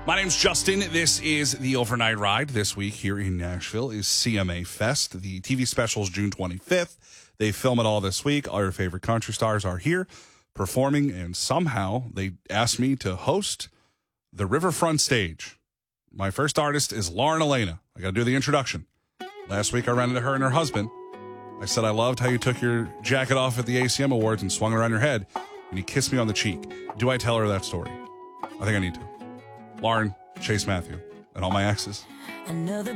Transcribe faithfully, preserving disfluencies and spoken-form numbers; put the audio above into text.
My name's Justin. This is the Overnight Ride. This week here in Nashville is C M A Fest. The T V special is June twenty-fifth. They film it all this week. All your favorite country stars are here performing, and somehow they asked me to host the Riverfront stage. My first artist is Lauren Elena. I got to do the introduction. Last week I ran into her and her husband. I said I loved how you took your jacket off at the A C M Awards and swung it around your head, and you kissed me on the cheek. Do I tell her that story? I think I need to. Lauren, Chase Matthew, and all my exes. Another